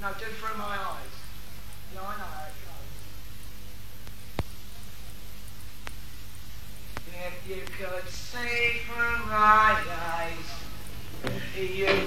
No, do Through My Eyes. Yeah, I know how it goes. If you could see through my eyes, you